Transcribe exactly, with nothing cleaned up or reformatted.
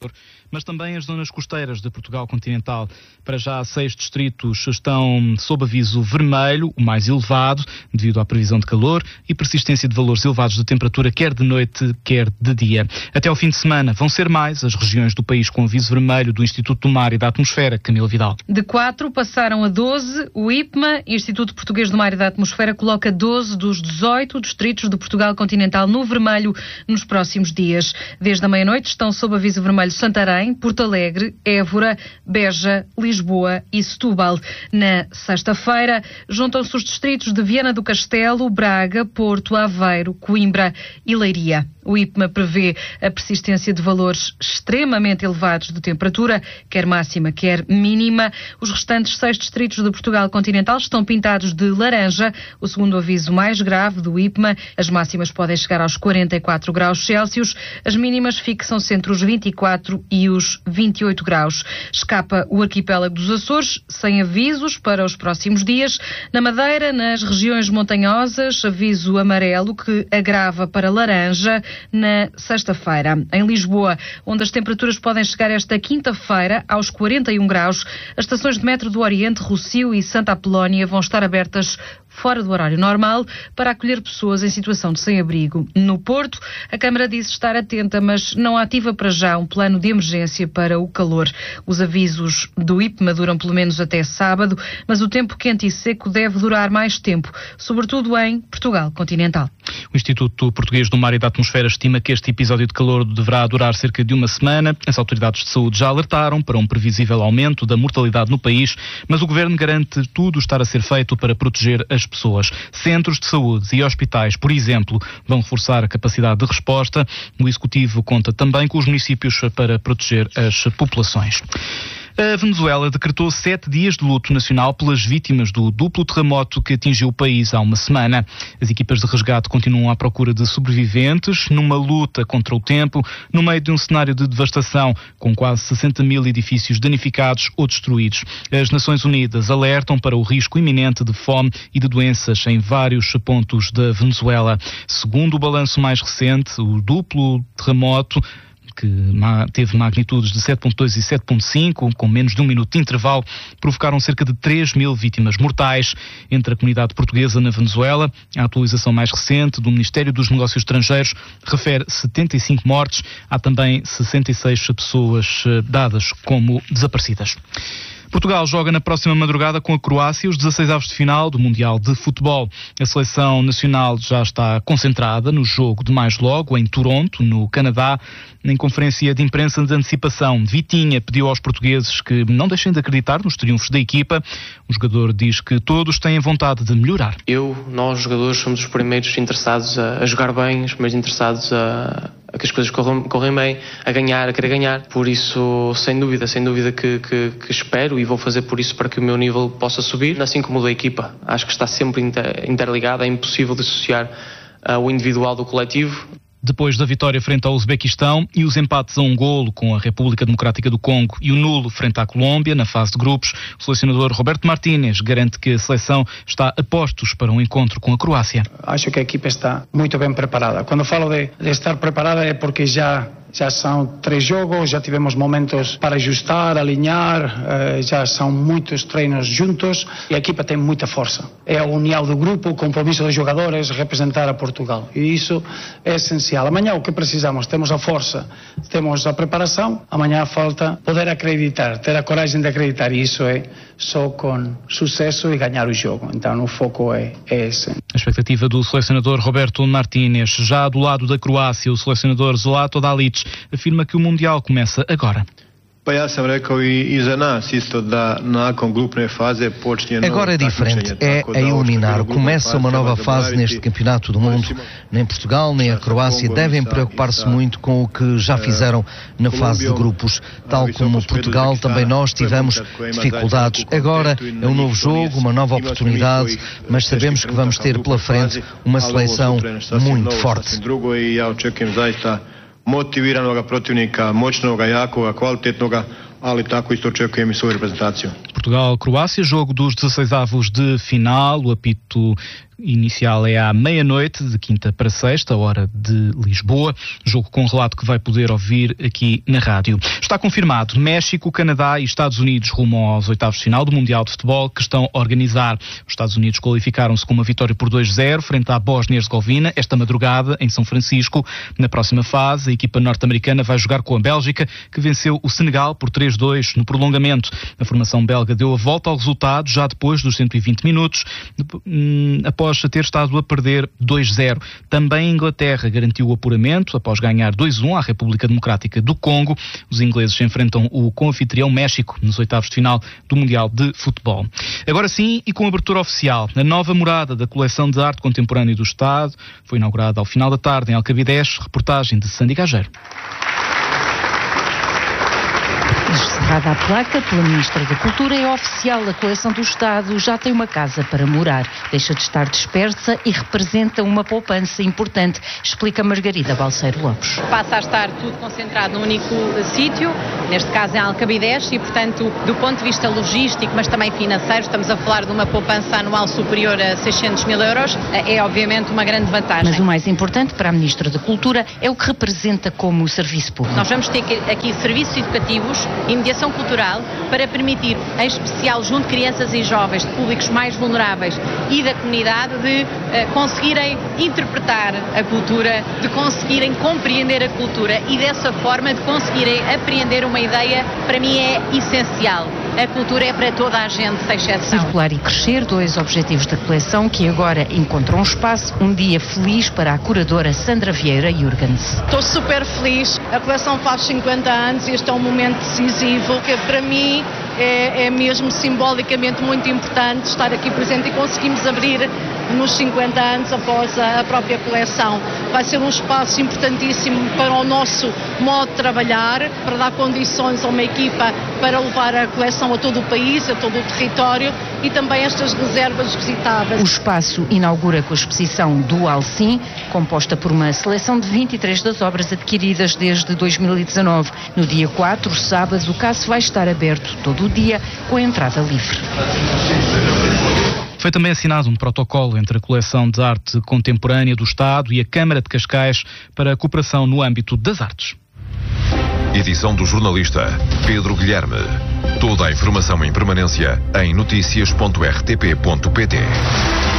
mas também as zonas costeiras de Portugal continental. Para já, seis distritos estão sob aviso vermelho, o mais elevado, devido à previsão de calor e persistência de valores elevados de temperatura, quer de noite, quer de dia. Até ao fim de semana vão ser mais as regiões do país com aviso vermelho do Instituto do Mar e da Atmosfera. Camila Vidal. De quatro passaram a doze. O I P M A, Instituto Português do Mar e da Atmosfera, coloca doze dos dezoito distritos de Portugal continental no vermelho nos próximos dias. Desde a meia-noite estão sob aviso vermelho Santarém, Porto Alegre, Évora, Beja, Lisboa e Setúbal. Na sexta-feira, juntam-se os distritos de Viana do Castelo, Braga, Porto, Aveiro, Coimbra e Leiria. O I P M A prevê a persistência de valores extremamente elevados de temperatura, quer máxima, quer mínima. Os restantes seis distritos de Portugal continental estão pintados de laranja, o segundo aviso mais grave do I P M A. As máximas podem chegar aos quarenta e quatro graus Celsius, as mínimas fixam-se entre os vinte e quatro e os vinte e oito graus. Escapa o arquipélago dos Açores, sem avisos para os próximos dias. Na Madeira, nas regiões montanhosas, aviso amarelo que agrava para laranja na sexta-feira. Em Lisboa, onde as temperaturas podem chegar esta quinta-feira aos quarenta e um graus, as estações de metro do Oriente, Rossio e Santa Apolónia vão estar abertas fora do horário normal para acolher pessoas em situação de sem-abrigo. No Porto, a Câmara diz estar atenta, mas não ativa para já um plano de emergência para o calor. Os avisos do I P M A duram pelo menos até sábado, mas o tempo quente e seco deve durar mais tempo, sobretudo em Portugal continental. O Instituto Português do Mar e da Atmosfera estima que este episódio de calor deverá durar cerca de uma semana. As autoridades de saúde já alertaram para um previsível aumento da mortalidade no país, mas o Governo garante tudo estar a ser feito para proteger as pessoas. Centros de saúde e hospitais, por exemplo, vão reforçar a capacidade de resposta. O Executivo conta também com os municípios para proteger as populações. A Venezuela decretou sete dias de luto nacional pelas vítimas do duplo terremoto que atingiu o país há uma semana. As equipas de resgate continuam à procura de sobreviventes numa luta contra o tempo, no meio de um cenário de devastação, com quase sessenta mil edifícios danificados ou destruídos. As Nações Unidas alertam para o risco iminente de fome e de doenças em vários pontos da Venezuela. Segundo o balanço mais recente, o duplo terremoto, que teve magnitudes de sete ponto dois e sete ponto cinco, com menos de um minuto de intervalo, provocaram cerca de três mil vítimas mortais entre a comunidade portuguesa na Venezuela. A atualização mais recente do Ministério dos Negócios Estrangeiros refere setenta e cinco mortes. Há também sessenta e seis pessoas dadas como desaparecidas. Portugal joga na próxima madrugada com a Croácia os dezasseis avos de final do Mundial de Futebol. A seleção nacional já está concentrada no jogo de mais logo, em Toronto, no Canadá. Em conferência de imprensa de antecipação, Vitinha pediu aos portugueses que não deixem de acreditar nos triunfos da equipa. O jogador diz que todos têm vontade de melhorar. Eu, nós jogadores, somos os primeiros interessados a, a jogar bem, os primeiros interessados a... a que as coisas corram, correm bem, a ganhar, a querer ganhar. Por isso, sem dúvida, sem dúvida que, que, que espero e vou fazer por isso para que o meu nível possa subir, assim como o da equipa. Acho que está sempre inter, interligado, é impossível dissociar uh, o individual do coletivo. Depois da vitória frente ao Uzbequistão e os empates a um golo com a República Democrática do Congo e o nulo frente à Colômbia na fase de grupos, o selecionador Roberto Martínez garante que a seleção está a postos para um encontro com a Croácia. Acho que a equipa está muito bem preparada. Quando falo de, de estar preparada é porque já Já são três jogos, já tivemos momentos para ajustar, alinhar, já são muitos treinos juntos e a equipa tem muita força. É a união do grupo, o compromisso dos jogadores, representar a Portugal. E isso é essencial. Amanhã o que precisamos? Temos a força, temos a preparação, amanhã falta poder acreditar, ter a coragem de acreditar. E isso é só com sucesso e ganhar o jogo. Então o foco é, é esse. A expectativa do selecionador Roberto Martínez. Já do lado da Croácia, o selecionador Zlatko Dalic afirma que o Mundial começa agora. Agora é diferente, é a eliminar. Começa uma nova fase neste campeonato do mundo. Nem Portugal nem a Croácia devem preocupar-se muito com o que já fizeram na fase de grupos. Tal como Portugal, também nós tivemos dificuldades. Agora é um novo jogo, uma nova oportunidade, mas sabemos que vamos ter pela frente uma seleção muito forte. Motiviranoga protivnika, moćnoga, jakoga, kvalitetnoga, ali tako isto očekujem i svoju reprezentaciju. Portugal-Croácia, jogo dos dezesseis-avos de final. O apito inicial é à meia-noite, de quinta para sexta, hora de Lisboa. Jogo com relato que vai poder ouvir aqui na rádio. Está confirmado: México, Canadá e Estados Unidos rumam aos oitavos de final do Mundial de Futebol, que estão a organizar. Os Estados Unidos qualificaram-se com uma vitória por dois a zero frente à Bósnia-Herzegovina esta madrugada em São Francisco. Na próxima fase, a equipa norte-americana vai jogar com a Bélgica, que venceu o Senegal por três a dois no prolongamento. A formação belga deu a volta ao resultado já depois dos cento e vinte minutos, após ter estado a perder dois a zero. Também a Inglaterra garantiu o apuramento após ganhar dois a um à República Democrática do Congo. Os ingleses enfrentam o co-anfitrião México nos oitavos de final do Mundial de Futebol. Agora sim, e com abertura oficial, a nova morada da coleção de arte contemporânea do Estado foi inaugurada ao final da tarde em Alcabidez. Reportagem de Sandy Gageiro. Encerrada a placa pela Ministra da Cultura, é oficial: a coleção do Estado já tem uma casa para morar. Deixa de estar dispersa e representa uma poupança importante, explica Margarida Balseiro Lopes. Passa a estar tudo concentrado num único sítio, neste caso em Alcabidez, e portanto, do ponto de vista logístico, mas também financeiro, estamos a falar de uma poupança anual superior a seiscentos mil euros, é obviamente uma grande vantagem. Mas o mais importante para a Ministra da Cultura é o que representa como serviço público. Nós vamos ter aqui serviços educativos e mediação cultural para permitir, em especial junto de crianças e jovens, de públicos mais vulneráveis e da comunidade, de uh, conseguirem interpretar a cultura, de conseguirem compreender a cultura e dessa forma de conseguirem apreender uma ideia, para mim é essencial. A cultura é para toda a gente, sem exceção. Circular e crescer, dois objetivos da coleção que agora encontram um espaço. Um dia feliz para a curadora Sandra Vieira Jurgens. Estou super feliz. A coleção faz cinquenta anos e este é um momento decisivo que para mim é, é mesmo simbolicamente muito importante estar aqui presente e conseguimos abrir nos cinquenta anos após a, a própria coleção. Vai ser um espaço importantíssimo para o nosso modo de trabalhar, para dar condições a uma equipa para levar a coleção a todo o país, a todo o território e também estas reservas visitáveis. O espaço inaugura com a exposição Dual Sim, composta por uma seleção de vinte e três das obras adquiridas desde dois mil e dezanove. No dia quatro, sábado, o caso vai estar aberto todo o dia com a entrada livre. Foi também assinado um protocolo entre a Coleção de Arte Contemporânea do Estado e a Câmara de Cascais para a cooperação no âmbito das artes. Edição do jornalista Pedro Guilherme. Toda a informação em permanência em noticias ponto r t p ponto p t.